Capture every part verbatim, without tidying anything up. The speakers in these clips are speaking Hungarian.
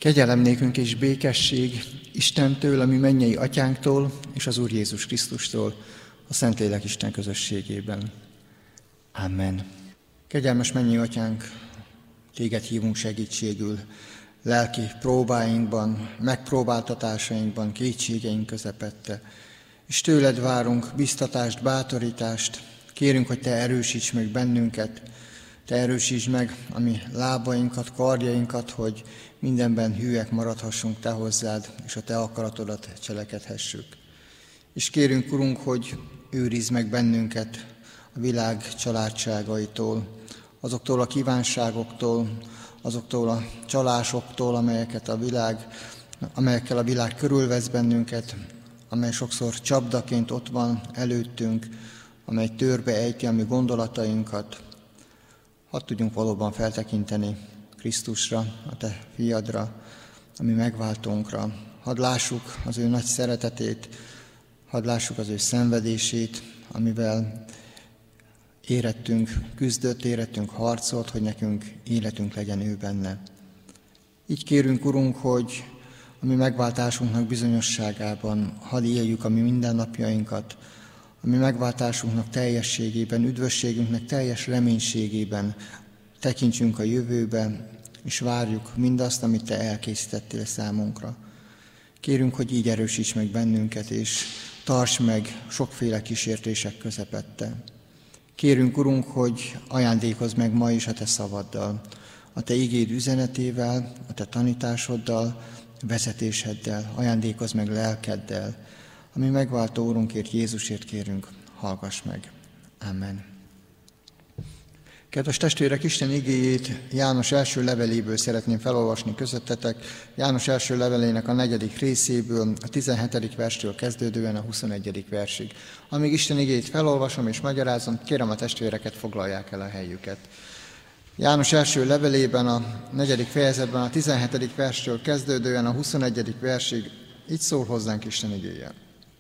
Kegyelem nékünk és békesség Istentől, a mi mennyei atyánktól, és az Úr Jézus Krisztustól, a Szentlélek Isten közösségében. Amen. Kegyelmes mennyei atyánk, téged hívunk segítségül, lelki próbáinkban, megpróbáltatásainkban, kétségeink közepette, és tőled várunk biztatást, bátorítást, kérünk, hogy te erősíts meg bennünket, te erősítsd meg a mi lábainkat, karjainkat, hogy mindenben hűek maradhassunk te hozzád, és a te akaratodat cselekedhessük. És kérünk, Urunk, hogy őrizd meg bennünket a világ családságaitól, azoktól a kívánságoktól, azoktól a csalásoktól, amelyeket a világ, amelyekkel a világ körülvesz bennünket, amely sokszor csapdaként ott van előttünk, amely törbe ejti a mi gondolatainkat. Hadd tudjunk valóban feltekinteni Krisztusra, a te fiadra, a mi megváltónkra. Hadd lássuk az ő nagy szeretetét, hadd lássuk az ő szenvedését, amivel érettünk, küzdött, érettünk harcolt, hogy nekünk életünk legyen ő benne. Így kérünk, Urunk, hogy a mi megváltásunknak bizonyosságában hadd éljük a mi mindennapjainkat, a mi megváltásunknak teljességében, üdvösségünknek teljes reménységében tekintsünk a jövőbe, és várjuk mindazt, amit te elkészítettél számunkra. Kérünk, hogy így erősíts meg bennünket, és tarts meg sokféle kísértések közepette. Kérünk, Urunk, hogy ajándékozz meg ma is a te szavaddal, a te igéd üzenetével, a te tanításoddal, vezetéseddel, ajándékozz meg lelkeddel. Ami megváltó Úrunkért, Jézusért kérünk, hallgass meg. Amen. Kedves testvérek, Isten igéjét János első leveléből szeretném felolvasni közöttetek. János első levelének a negyedik részéből, a tizenhetedik verstől kezdődően a huszonegyedik versig. Amíg Isten igéjét felolvasom és magyarázom, kérem a testvéreket, foglalják el a helyüket. János első levelében, a negyedik fejezetben, a tizenhetedik verstől kezdődően a huszonegyedik versig így szól hozzánk Isten igéje.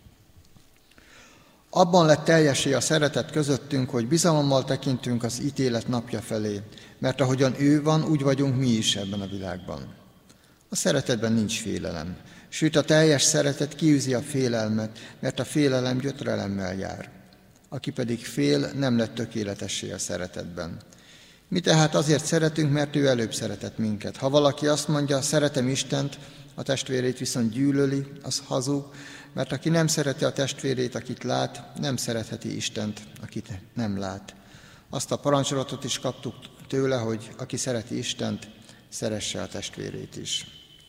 Abban lett teljessé a szeretet közöttünk, hogy bizalommal tekintünk az ítélet napja felé, mert ahogyan ő van, úgy vagyunk mi is ebben a világban. A szeretetben nincs félelem, sőt a teljes szeretet kiűzi a félelmet, mert a félelem gyötrelemmel jár. Aki pedig fél, nem lett tökéletessé a szeretetben. Mi tehát azért szeretünk, mert ő előbb szeretett minket. Ha valaki azt mondja, szeretem Istent, a testvérét viszont gyűlöli, az hazug, mert aki nem szereti a testvérét, akit lát, nem szeretheti Istent, akit nem lát. Azt a parancsolatot is kaptuk tőle, hogy aki szereti Istent, szeresse a testvérét is.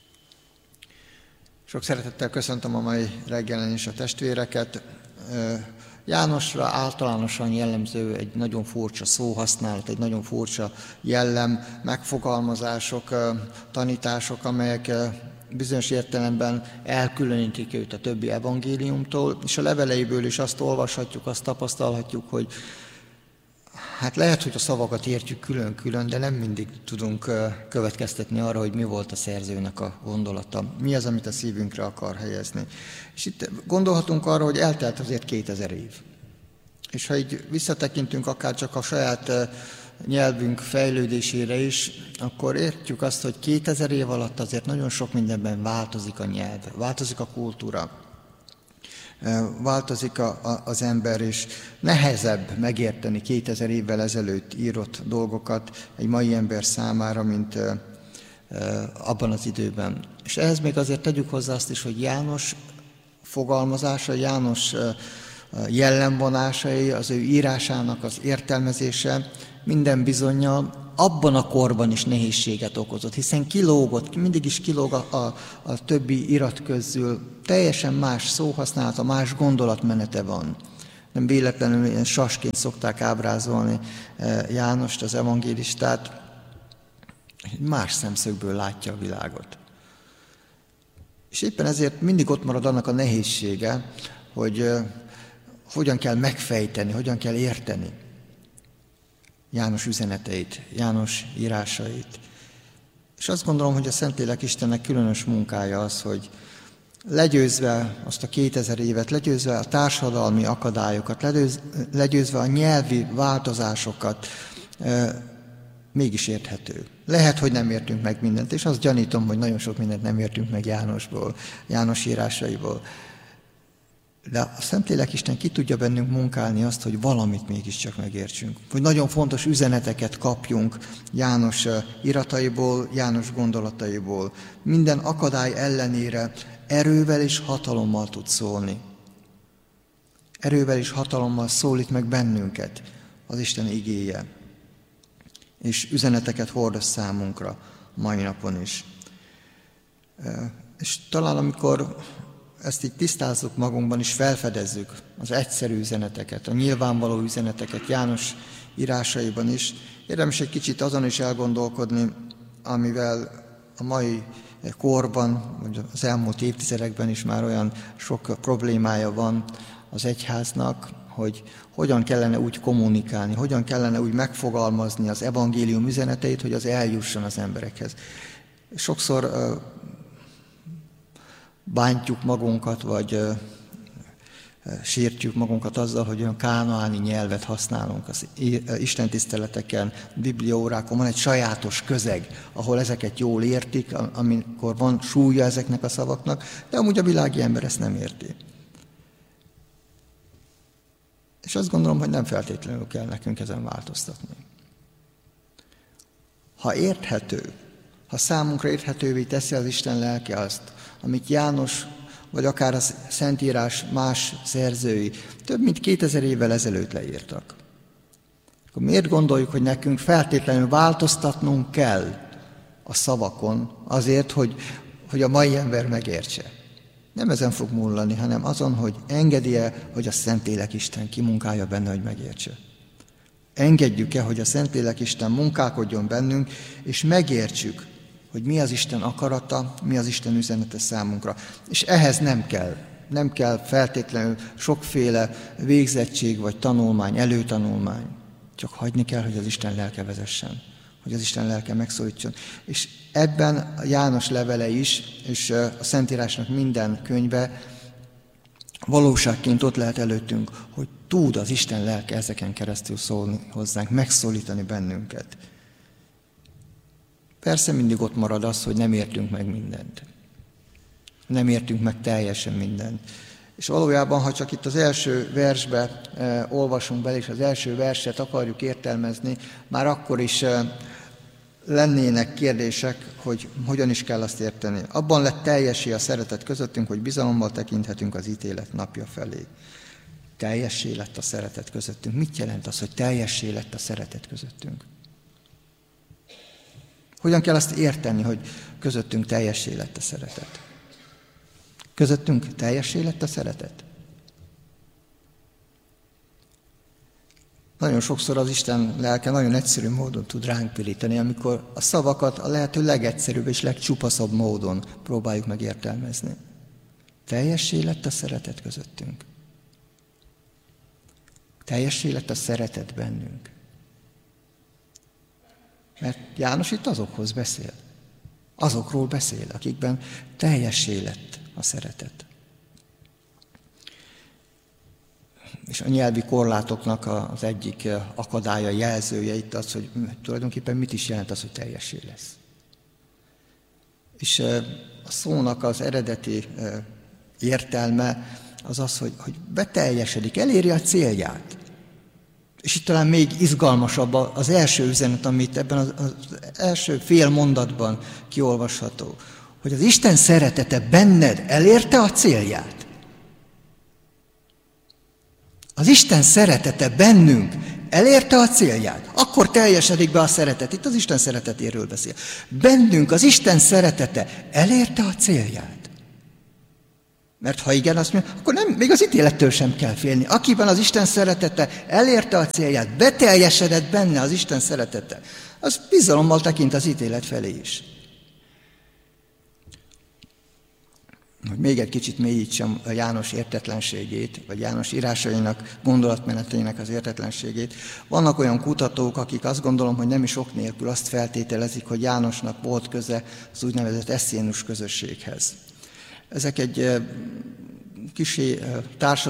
Sok szeretettel köszöntöm a mai reggelen is a testvéreket. Jánosra általánosan jellemző egy nagyon furcsa szóhasználat, egy nagyon furcsa jellem, megfogalmazások, tanítások, amelyek bizonyos értelemben elkülönítik őt a többi evangéliumtól, és a leveleiből is azt olvashatjuk, azt tapasztalhatjuk, hogy hát lehet, hogy a szavakat értjük külön-külön, de nem mindig tudunk következtetni arra, hogy mi volt a szerzőnek a gondolata, mi az, amit a szívünkre akar helyezni. És itt gondolhatunk arra, hogy eltelt azért kétezer év. És ha így visszatekintünk akár csak a saját nyelvünk fejlődésére is, akkor értjük azt, hogy kétezer év alatt azért nagyon sok mindenben változik a nyelv, változik a kultúra, változik a, a, az ember, és nehezebb megérteni kétezer évvel ezelőtt írott dolgokat egy mai ember számára, mint e, e, abban az időben. És ehhez még azért tegyük hozzá azt is, hogy János fogalmazása, János e, jellemvonásai, az ő írásának az értelmezése minden bizonnyal abban a korban is nehézséget okozott, hiszen kilógott, mindig is kilóg a, a, a többi irat közül, teljesen más szóhasználata, más gondolatmenete van. Nem véletlenül ilyen sasként szokták ábrázolni Jánost, az evangélistát, más szemszögből látja a világot. És éppen ezért mindig ott marad annak a nehézsége, hogy hogyan kell megfejteni, hogyan kell érteni János üzeneteit, János írásait. És azt gondolom, hogy a Szentlélek Istennek különös munkája az, hogy legyőzve azt a kétezer évet, legyőzve a társadalmi akadályokat, legyőzve a nyelvi változásokat, mégis érthető. Lehet, hogy nem értünk meg mindent, és azt gyanítom, hogy nagyon sok mindent nem értünk meg Jánosból, János írásaiból. De a Szentlélek Isten ki tudja bennünk munkálni azt, hogy valamit mégiscsak megértsünk. Hogy nagyon fontos üzeneteket kapjunk János irataiból, János gondolataiból. Minden akadály ellenére erővel és hatalommal tud szólni. Erővel és hatalommal szólít meg bennünket az Isten igéje. És üzeneteket hordoz számunkra mai napon is. És talán amikor ezt így tisztázzuk magunkban is, felfedezzük az egyszerű üzeneteket, a nyilvánvaló üzeneteket János írásaiban is, érdemes egy kicsit azon is elgondolkodni, amivel a mai korban, vagy az elmúlt évtizedekben is már olyan sok problémája van az egyháznak, hogy hogyan kellene úgy kommunikálni, hogyan kellene úgy megfogalmazni az evangélium üzeneteit, hogy az eljusson az emberekhez. Sokszor uh, bántjuk magunkat, vagy uh, sértjük magunkat azzal, hogy olyan kánaáni nyelvet használunk az istentiszteleteken, bibliaórákon. Van egy sajátos közeg, ahol ezeket jól értik, amikor van súlya ezeknek a szavaknak, de amúgy a világi ember ezt nem érti. És azt gondolom, hogy nem feltétlenül kell nekünk ezen változtatni. Ha érthető, ha számunkra érthetővé teszi az Isten lelke azt, amit János, vagy akár a Szentírás más szerzői több mint kétezer évvel ezelőtt leírtak, akkor miért gondoljuk, hogy nekünk feltétlenül változtatnunk kell a szavakon azért, hogy, hogy a mai ember megértse? Nem ezen fog múlani, hanem azon, hogy engedi-e, hogy a Szentlélek Isten kimunkálja benne, hogy megértse. Engedjük-e, hogy a Szentlélek Isten munkálkodjon bennünk, és megértsük, hogy mi az Isten akarata, mi az Isten üzenete számunkra. És ehhez nem kell, nem kell feltétlenül sokféle végzettség vagy tanulmány, előtanulmány. Csak hagyni kell, hogy az Isten lelke vezessen, hogy az Isten lelke megszólítson. És ebben a János levele is, és a Szentírásnak minden könyve valóságként ott lehet előttünk, hogy tud az Isten lelke ezeken keresztül szólni hozzánk, megszólítani bennünket. Persze mindig ott marad az, hogy nem értünk meg mindent. Nem értünk meg teljesen mindent. És valójában, ha csak itt az első versbe e, olvasunk bele, és az első verset akarjuk értelmezni, már akkor is e, lennének kérdések, hogy hogyan is kell azt érteni. Abban lett teljessé a szeretet közöttünk, hogy bizalommal tekinthetünk az ítélet napja felé. Teljessé lett a szeretet közöttünk. Mit jelent az, hogy teljessé lett a szeretet közöttünk? Hogyan kell azt érteni, hogy közöttünk teljessé lett a szeretet? Közöttünk teljessé lett a szeretet? Nagyon sokszor az Isten lelke nagyon egyszerű módon tud ránk pirítani, amikor a szavakat a lehető legegyszerűbb és legcsupaszabb módon próbáljuk meg értelmezni. Teljessé lett a szeretet közöttünk. Teljessé lett a szeretet bennünk. Mert János itt azokhoz beszél. Azokról beszél, akikben teljessé lett a szeretet. És a nyelvi korlátoknak az egyik akadálya, jelzője itt az, hogy tulajdonképpen mit is jelent az, hogy teljessé lesz. És a szónak az eredeti értelme az az, hogy, hogy beteljesedik, eléri a célját. És itt talán még izgalmasabb az első üzenet, amit ebben az, az első fél mondatban kiolvasható, hogy az Isten szeretete benned elérte a célját. Az Isten szeretete bennünk elérte a célját. Akkor teljesedik be a szeretet. Itt az Isten szeretetéről beszél. Bennünk az Isten szeretete elérte a célját. Mert ha igen, azt mondja, akkor nem, még az ítélettől sem kell félni. Akiben az Isten szeretete elérte a célját, beteljesedett benne az Isten szeretete, az bizalommal tekint az ítélet felé is. Hogy még egy kicsit mélyítsem a János értetlenségét, vagy János írásainak, gondolatmenetének az értetlenségét. Vannak olyan kutatók, akik azt gondolom, hogy nem is ok nélkül azt feltételezik, hogy Jánosnak volt köze az úgynevezett essziénus közösséghez. Ezek egy kicsi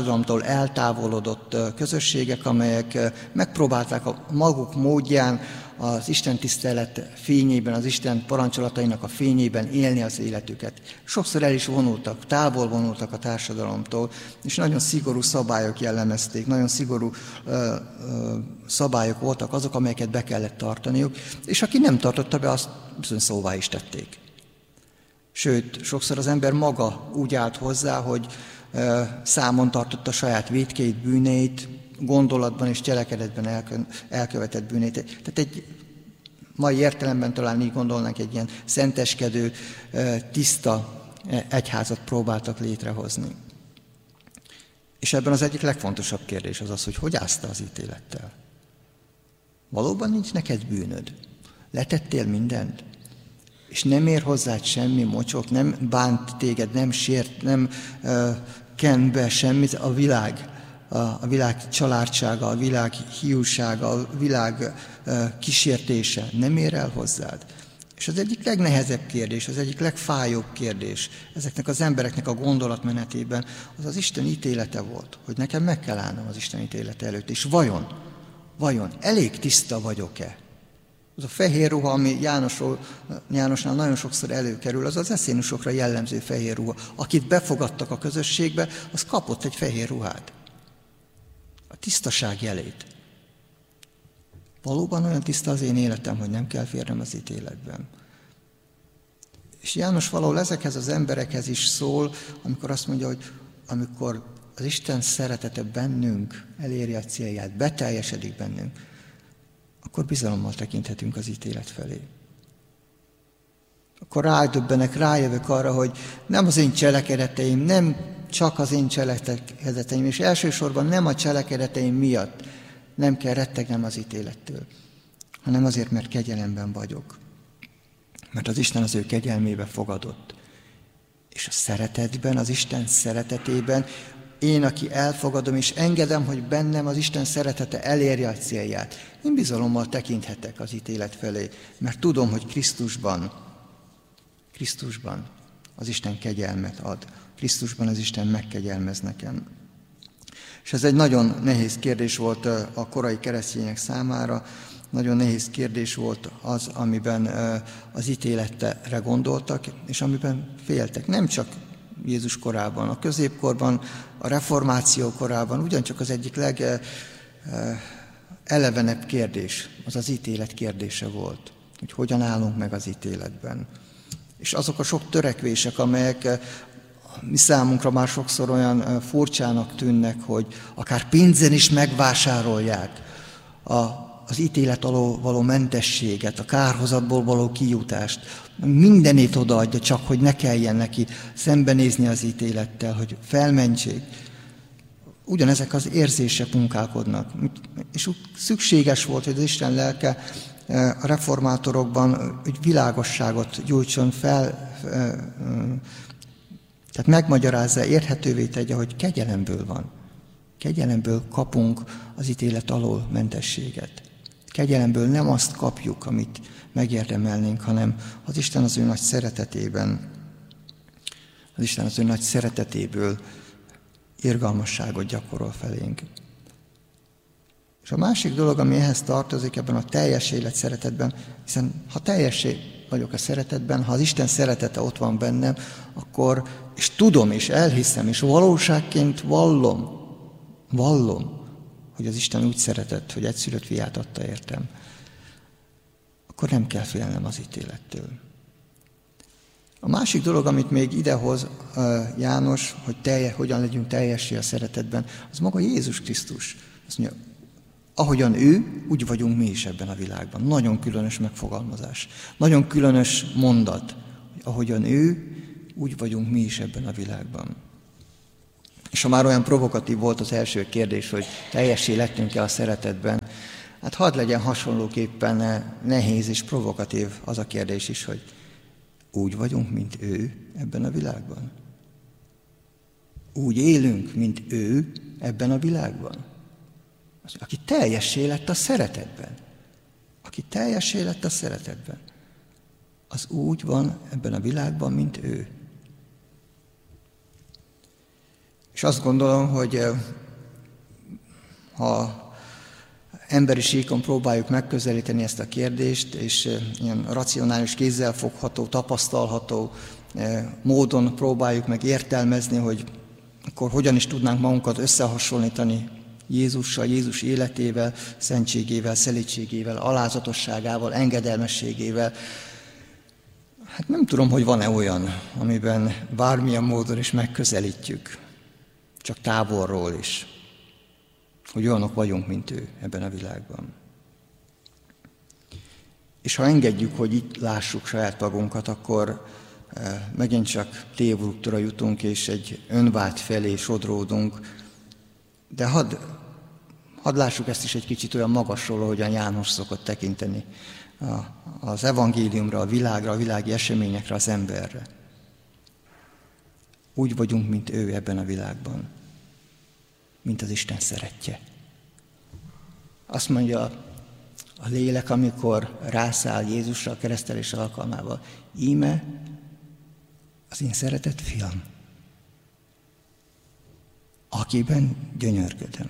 társadalomtól eltávolodott közösségek, amelyek megpróbálták a maguk módján az Isten tisztelet fényében, az Isten parancsolatainak a fényében élni az életüket. Sokszor el is vonultak, távol vonultak a társadalomtól, és nagyon szigorú szabályok jellemezték, nagyon szigorú ö, ö, szabályok voltak azok, amelyeket be kellett tartaniuk, és aki nem tartotta be, azt bizony szóvá is tették. Sőt, sokszor az ember maga úgy állt hozzá, hogy ö, számon tartotta saját vétkeit, bűneit, gondolatban és cselekedetben elkövetett bűnét. Tehát egy mai értelemben talán így gondolnánk, egy ilyen szenteskedő, tiszta egyházat próbáltak létrehozni. És ebben az egyik legfontosabb kérdés az az, hogy hogy állsz az ítélettel? Valóban nincs neked bűnöd? Letettél mindent? És nem ér hozzád semmi mocsok, nem bánt téged, nem sért, nem uh, ken be semmit a világ, a, a világ családsága, a világ hiúsága, a világ uh, kísértése nem ér el hozzád. És az egyik legnehezebb kérdés, az egyik legfájóbb kérdés ezeknek az embereknek a gondolatmenetében az az Isten ítélete volt, hogy nekem meg kell állnom az Isten ítélete előtt. És vajon, vajon elég tiszta vagyok-e? Az a fehér ruha, ami Jánosról, Jánosnál nagyon sokszor előkerül, az az eszénusokra jellemző fehér ruha. Akit befogadtak a közösségbe, az kapott egy fehér ruhát. A tisztaság jelét. Valóban olyan tiszta az én életem, hogy nem kell férnem az ítéletben. És János valahol ezekhez az emberekhez is szól, amikor azt mondja, hogy amikor az Isten szeretete bennünk eléri a célját, beteljesedik bennünk, akkor bizalommal tekinthetünk az ítélet felé. Akkor rádöbbenek, rájövök arra, hogy nem az én cselekedeteim, nem csak az én cselekedeteim, és elsősorban nem a cselekedeteim miatt nem kell rettegnem az ítélettől, hanem azért, mert kegyelemben vagyok. Mert az Isten az ő kegyelmébe fogadott. És a szeretetben, az Isten szeretetében én, aki elfogadom és engedem, hogy bennem az Isten szeretete elérje a célját, én bizalommal tekinthetek az ítélet felé, mert tudom, hogy Krisztusban, Krisztusban az Isten kegyelmet ad. Krisztusban az Isten megkegyelmez nekem. És ez egy nagyon nehéz kérdés volt a korai keresztények számára, nagyon nehéz kérdés volt az, amiben az ítéletre gondoltak, és amiben féltek. Nem csak Jézus korában, a középkorban, a reformáció korában ugyancsak az egyik legelevenebb kérdés, az az ítélet kérdése volt, hogy hogyan állunk meg az ítéletben. És azok a sok törekvések, amelyek mi számunkra már sokszor olyan furcsának tűnnek, hogy akár pénzen is megvásárolják a, az ítélet alól való mentességet, a kárhozatból való kijutást. Mindenét odaadja, csak hogy ne kelljen neki szembenézni az ítélettel, hogy felmentsék. Ugyanezek az érzések munkálkodnak. És úgy szükséges volt, hogy az Isten lelke a reformátorokban egy világosságot gyújtson fel, tehát megmagyarázza, érthetővé tegye, hogy kegyelemből van. Kegyelemből kapunk az ítélet alól mentességet. Kegyelemből nem azt kapjuk, amit megérdemelnénk, hanem az Isten az ő nagy szeretetében, az Isten az ő nagy szeretetéből irgalmasságot gyakorol felénk. És a másik dolog, ami ehhez tartozik ebben a teljes élet szeretetben, hiszen ha teljessé vagyok a szeretetben, ha az Isten szeretete ott van bennem, akkor, és tudom, és elhiszem, és valóságként vallom, vallom, hogy az Isten úgy szeretett, hogy egyszülött fiát adta értem, akkor nem kell félnem az ítélettől. A másik dolog, amit még idehoz uh, János, hogy telje, hogyan legyünk teljessé a szeretetben, az maga Jézus Krisztus. Azt mondja, ahogyan ő, úgy vagyunk mi is ebben a világban. Nagyon különös megfogalmazás. Nagyon különös mondat, hogy ahogyan ő, úgy vagyunk mi is ebben a világban. És ha már olyan provokatív volt az első kérdés, hogy teljessé lettünk-e a szeretetben, hát hadd legyen hasonlóképpen nehéz és provokatív az a kérdés is, hogy úgy vagyunk, mint ő ebben a világban? Úgy élünk, mint ő ebben a világban? Az, aki teljessé lett a szeretetben. Aki teljessé lett a szeretetben. Az úgy van ebben a világban, mint ő. És azt gondolom, hogy ha emberi síkon próbáljuk megközelíteni ezt a kérdést, és ilyen racionális, kézzelfogható, tapasztalható módon próbáljuk meg értelmezni, hogy akkor hogyan is tudnánk magunkat összehasonlítani Jézussal, Jézus életével, szentségével, szelídségével, alázatosságával, engedelmességével. Hát nem tudom, hogy van-e olyan, amiben bármilyen módon is megközelítjük, csak távolról is, hogy olyanok vagyunk, mint ő ebben a világban. És ha engedjük, hogy itt lássuk saját magunkat, akkor megint csak tévútra jutunk, és egy önvált felé sodródunk. De hadd, hadd lássuk ezt is egy kicsit olyan magasról, ahogyan János szokott tekinteni az evangéliumra, a világra, a világi eseményekre, az emberre. Úgy vagyunk, mint ő ebben a világban, mint az Isten szeretje. Azt mondja a lélek, amikor rászáll Jézusra a keresztelés alkalmával, íme az én szeretett fiam, akiben gyönyörködöm.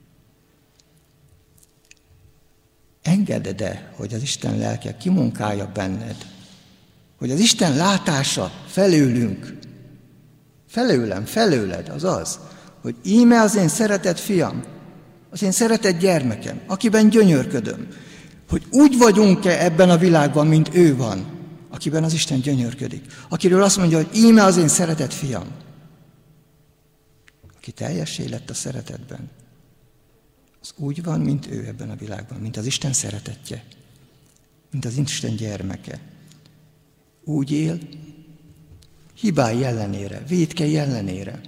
Engeded-e, hogy az Isten lelke kimunkálja benned, hogy az Isten látása felőlünk, felőlem, felőled, az az, hogy íme az én szeretett fiam, az én szeretett gyermekem, akiben gyönyörködöm, hogy úgy vagyunk-e ebben a világban, mint ő van, akiben az Isten gyönyörködik, akiről azt mondja, hogy íme az én szeretett fiam, aki teljessé lett a szeretetben, az úgy van, mint ő ebben a világban, mint az Isten szeretetje, mint az Isten gyermeke. Úgy él, hibái ellenére, vétkei ellenére,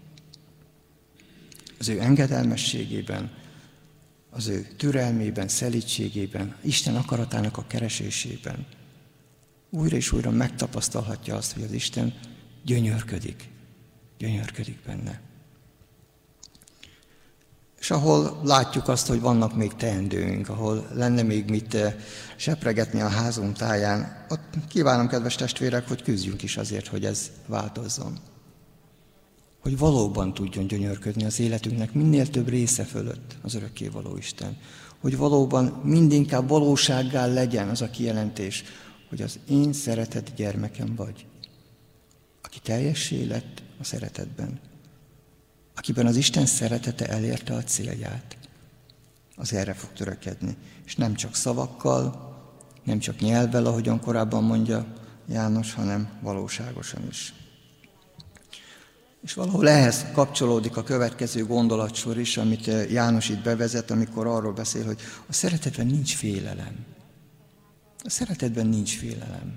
az ő engedelmességében, az ő türelmében, szelídségében, Isten akaratának a keresésében. Újra és újra megtapasztalhatja azt, hogy az Isten gyönyörködik, gyönyörködik benne. És ahol látjuk azt, hogy vannak még teendőink, ahol lenne még mit sepregetni a házunk táján, ott kívánom, kedves testvérek, hogy küzdjünk is azért, hogy ez változzon. Hogy valóban tudjon gyönyörködni az életünknek minél több része fölött az örökkévaló Isten. Hogy valóban mindinkább valósággá legyen az a kijelentés, hogy az én szeretett gyermekem vagy, aki teljessé lett a szeretetben, akiben az Isten szeretete elérte a célját, az erre fog törekedni. És nem csak szavakkal, nem csak nyelvvel, ahogyan korábban mondja János, hanem valóságosan is. És valahol ehhez kapcsolódik a következő gondolatsor is, amit János itt bevezet, amikor arról beszél, hogy a szeretetben nincs félelem. A szeretetben nincs félelem.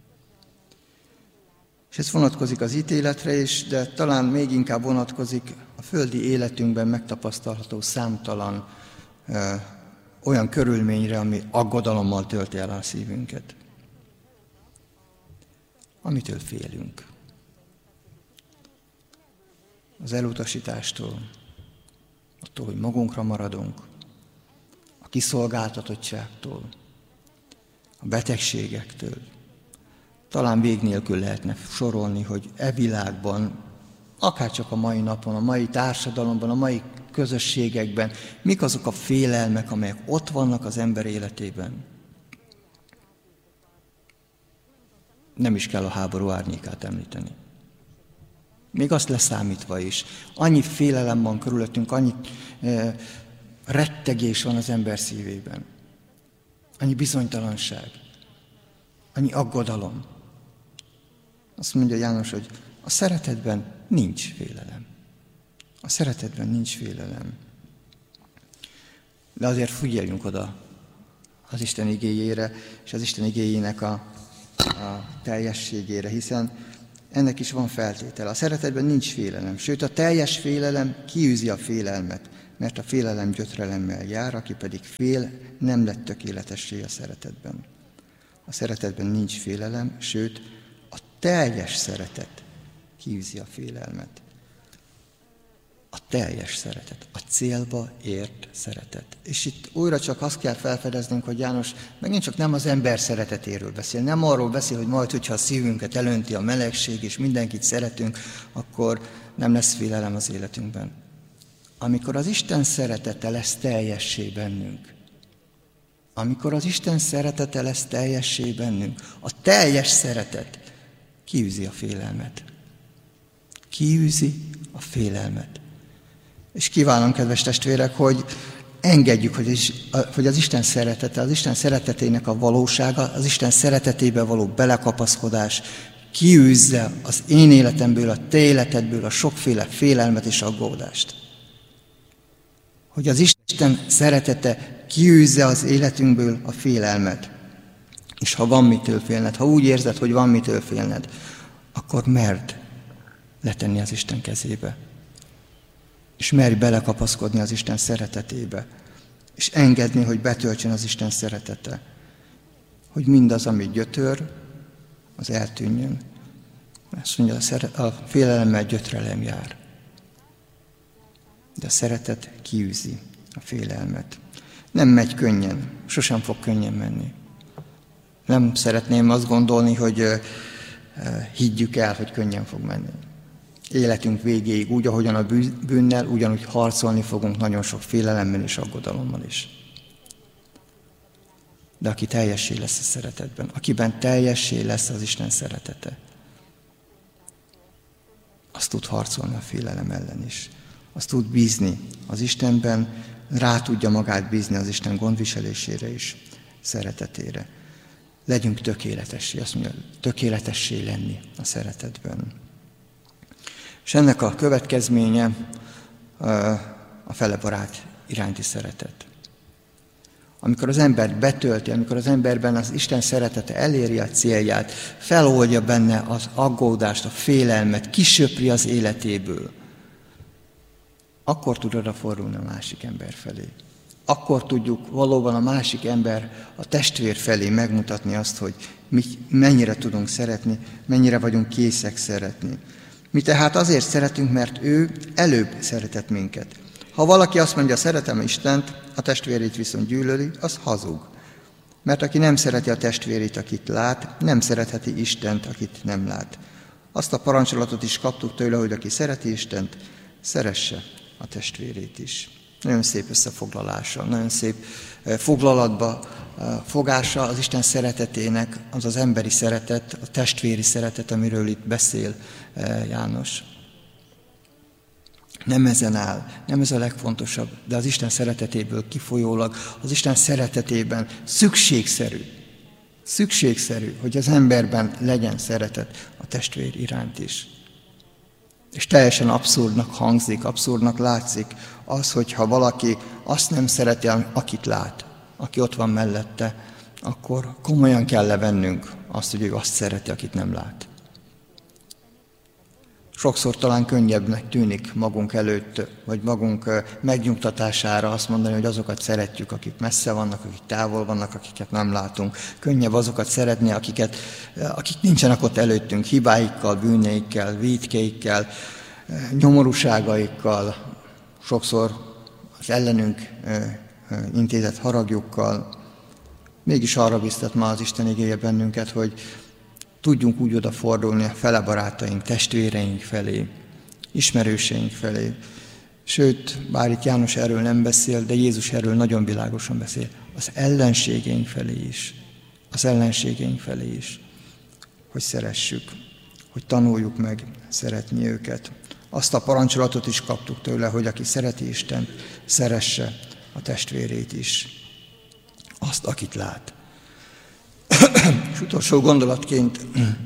És ez vonatkozik az ítéletre is, de talán még inkább vonatkozik a földi életünkben megtapasztalható számtalan ö, olyan körülményre, ami aggodalommal tölti el a szívünket. Amitől félünk. Az elutasítástól, attól, hogy magunkra maradunk, a kiszolgáltatottságtól, a betegségektől. Talán vég nélkül lehetne sorolni, hogy e világban, akárcsak a mai napon, a mai társadalomban, a mai közösségekben, mik azok a félelmek, amelyek ott vannak az ember életében. Nem is kell a háború árnyékát említeni. Még azt leszámítva is. Annyi félelem van körülöttünk, annyi e, rettegés van az ember szívében. Annyi bizonytalanság, annyi aggodalom. Azt mondja János, hogy a szeretetben nincs félelem. A szeretetben nincs félelem. De azért figyeljünk oda az Isten igéjére, és az Isten igéjének a, a teljességére, hiszen ennek is van feltétele. A szeretetben nincs félelem, sőt a teljes félelem kiűzi a félelmet, mert a félelem gyötrelemmel jár, aki pedig fél, nem lett tökéletessé a szeretetben. A szeretetben nincs félelem, sőt a teljes szeretet kiűzi a félelmet. A teljes szeretet, a célba ért szeretet. És itt újra csak azt kell felfedeznünk, hogy János megint csak nem az ember szeretetéről beszél, nem arról beszél, hogy majd, hogyha a szívünket elönti a melegség, és mindenkit szeretünk, akkor nem lesz félelem az életünkben. Amikor az Isten szeretete lesz teljessé bennünk, Amikor az Isten szeretete lesz teljessé bennünk, a teljes szeretet kiűzi a félelmet. Kiűzi a félelmet. És kívánom, kedves testvérek, hogy engedjük, hogy, is, hogy az Isten szeretete, az Isten szeretetének a valósága, az Isten szeretetébe való belekapaszkodás kiűzze az én életemből, a te életedből a sokféle félelmet és aggódást. Hogy az Isten szeretete kiűzze az életünkből a félelmet. És ha van mitől félned, ha úgy érzed, hogy van mitől félned, akkor merd letenni az Isten kezébe. És merj belekapaszkodni az Isten szeretetébe. És engedni, hogy betöltsön az Isten szeretete. Hogy mindaz, ami gyötör, az eltűnjön. Azt mondja, a, szeret, a félelemmel gyötrelem jár. De a szeretet kiűzi a félelmet. Nem megy könnyen, sosem fog könnyen menni. Nem szeretném azt gondolni, hogy uh, uh, higgyük el, hogy könnyen fog menni. Életünk végéig úgy, ahogyan a bűnnel, ugyanúgy harcolni fogunk nagyon sok félelemmel és aggodalommal is. De aki teljessé lesz a szeretetben, akiben teljessé lesz az Isten szeretete, az tud harcolni a félelem ellen is. Az tud bízni az Istenben, rá tudja magát bízni az Isten gondviselésére is, szeretetére. Legyünk tökéletessé, azt mondja, tökéletessé lenni a szeretetben. És ennek a következménye a felebarát iránti szeretet. Amikor az embert betölti, amikor az emberben az Isten szeretete eléri a célját, feloldja benne az aggódást, a félelmet, kisöpri az életéből, akkor tud odafordulni a másik ember felé. Akkor tudjuk valóban a másik ember, a testvér felé megmutatni azt, hogy mi mennyire tudunk szeretni, mennyire vagyunk készek szeretni. Mi tehát azért szeretünk, mert ő előbb szeretett minket. Ha valaki azt mondja, szeretem Istent, a testvérét viszont gyűlöli, az hazug. Mert aki nem szereti a testvérét, akit lát, nem szeretheti Istent, akit nem lát. Azt a parancsolatot is kaptuk tőle, hogy aki szereti Istent, szeresse a testvérét is. Nagyon szép összefoglalása, nagyon szép foglalatba fogása az Isten szeretetének, az az emberi szeretet, a testvéri szeretet, amiről itt beszél János. Nem ezen áll, nem ez a legfontosabb, de az Isten szeretetéből kifolyólag, az Isten szeretetében szükségszerű, szükségszerű, hogy az emberben legyen szeretet a testvér iránt is. És teljesen abszurdnak hangzik, abszurdnak látszik az, hogyha valaki azt nem szereti, akit lát, aki ott van mellette, akkor komolyan kell levennünk azt, hogy ő azt szereti, akit nem lát. Sokszor talán könnyebbnek tűnik magunk előtt, vagy magunk megnyugtatására azt mondani, hogy azokat szeretjük, akik messze vannak, akik távol vannak, akiket nem látunk. Könnyebb azokat szeretni, akiket, akik nincsenek ott előttünk, hibáikkal, bűneikkel, vétkeikkel, nyomorúságaikkal, sokszor az ellenünk intézett haragjukkal. Mégis arra biztat ma az Isten igéje bennünket, hogy tudjunk úgy odafordulni a felebarátaink, testvéreink felé, ismerőseink felé. Sőt, bár itt János erről nem beszél, de Jézus erről nagyon világosan beszél. Az ellenségeink felé is. Az ellenségeink felé is. Hogy szeressük, hogy tanuljuk meg szeretni őket. Azt a parancsolatot is kaptuk tőle, hogy aki szereti Istent, szeresse a testvérét is. Azt, akit lát. És utolsó gondolatként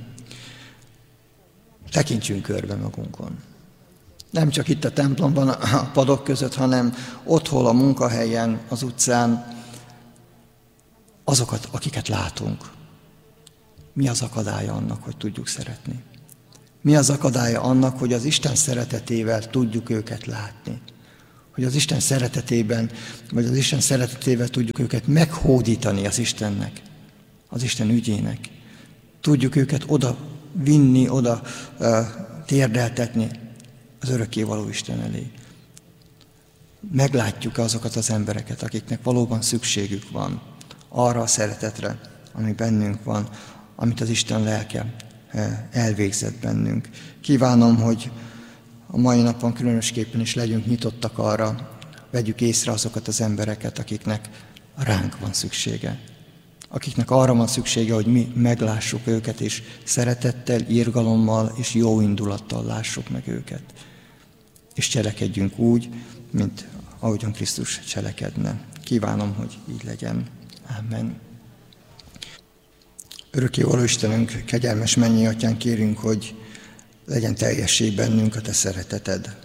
tekintsünk körbe magunkon. Nem csak itt a templomban, a padok között, hanem otthon, a munkahelyen, az utcán, azokat, akiket látunk. Mi az akadálya annak, hogy tudjuk szeretni? Mi az akadálya annak, hogy az Isten szeretetével tudjuk őket látni? Hogy az Isten szeretetében, vagy az Isten szeretetével tudjuk őket meghódítani az Istennek, az Isten ügyének. Tudjuk őket oda vinni, oda uh, térdeltetni az örökkévaló Isten elé. Meglátjuk azokat az embereket, akiknek valóban szükségük van arra a szeretetre, ami bennünk van, amit az Isten lelke elvégzett bennünk. Kívánom, hogy a mai napon különösképpen is legyünk nyitottak arra, vegyük észre azokat az embereket, akiknek ránk van szüksége. Akiknek arra van szüksége, hogy mi meglássuk őket, és szeretettel, irgalommal és jó indulattal lássuk meg őket. És cselekedjünk úgy, mint ahogyan Krisztus cselekedne. Kívánom, hogy így legyen. Amen. Örökkévaló Istenünk, kegyelmes mennyei Atyánk, kérünk, hogy legyen teljesség bennünk a Te szereteted.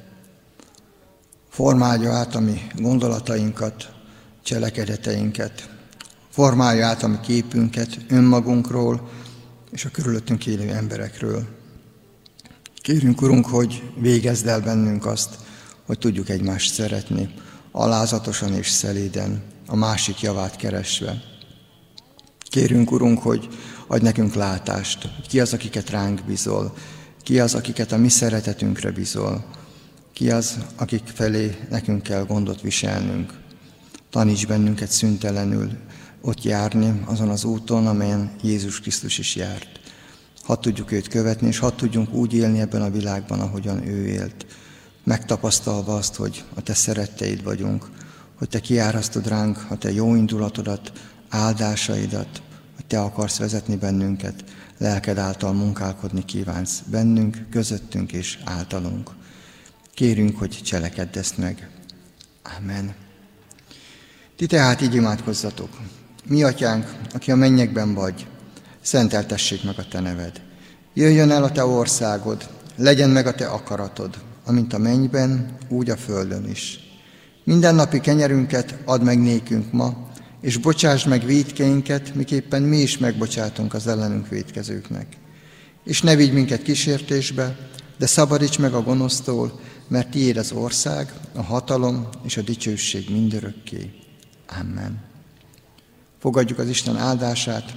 Formálja át a mi gondolatainkat, cselekedeteinket, formálja át a mi képünket önmagunkról és a körülöttünk élő emberekről. Kérünk, Urunk, hogy végezd el bennünk azt, hogy tudjuk egymást szeretni, alázatosan és szelíden, a másik javát keresve. Kérünk, Urunk, hogy adj nekünk látást, hogy ki az, akiket ránk bízol, ki az, akiket a mi szeretetünkre bízol, ki az, akik felé nekünk kell gondot viselnünk. Taníts bennünket szüntelenül ott járni azon az úton, amelyen Jézus Krisztus is járt. Hadd tudjuk őt követni, és hadd tudjunk úgy élni ebben a világban, ahogyan ő élt. Megtapasztalva azt, hogy a Te szeretteid vagyunk, hogy Te kiárasztod ránk a Te jó indulatodat, áldásaidat, hogy Te akarsz vezetni bennünket, lelked által munkálkodni kívánsz bennünk, közöttünk és általunk. Kérünk, hogy cselekedd ezt meg. Amen. Ti tehát így imádkozzatok. Mi, Atyánk, aki a mennyekben vagy, szenteltessék meg a Te neved. Jöjjön el a Te országod, legyen meg a Te akaratod, amint a mennyben, úgy a földön is. Mindennapi kenyerünket add meg nékünk ma, és bocsásd meg vétkeinket, miképpen mi is megbocsátunk az ellenünk vétkezőknek. És ne vigy minket kísértésbe, de szabadíts meg a gonosztól, mert tiéd az ország, a hatalom és a dicsőség mindörökké. Amen. Fogadjuk az Isten áldását.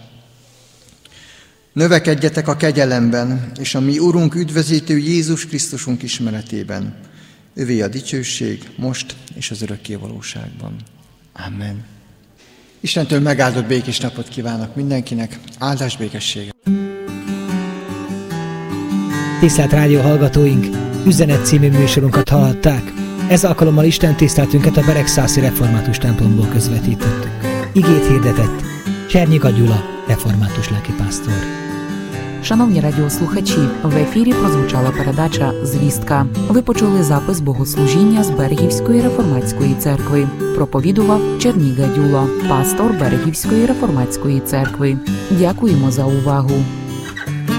Növekedjetek a kegyelemben, és a mi Urunk üdvözítő Jézus Krisztusunk ismeretében. Övé a dicsőség, most és az örökké valóságban. Amen. Istentől megáldott békés napot kívánok mindenkinek, áldás békességet. Tisztelt rádió hallgatóink, Üzenet című műsorunkat hallhatták. Ez alkalommal Isten tiszteletünket a Beregszászi Református templomból közvetítettük. Igét hirdetett Csernyiga Gyula, református lelkipásztor. Шановні радіослухачі, в ефірі прозвучала передача «Звістка». Ви почули запис богослужіння з Берегівської реформатської церкви. Проповідував Черніга Дюла, пастор Берегівської реформатської церкви. Дякуємо за увагу.